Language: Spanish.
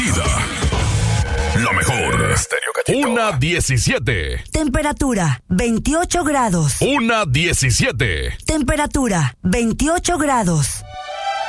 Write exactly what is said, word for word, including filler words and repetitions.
La mejor. Una diecisiete. Temperatura veintiocho grados. Una diecisiete. Temperatura veintiocho grados.